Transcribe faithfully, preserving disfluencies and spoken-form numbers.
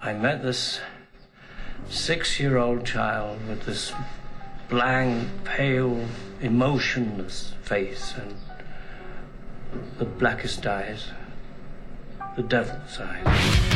I met this six-year-old child with this blank, pale, emotionless face and the blackest eyes, the devil's eyes.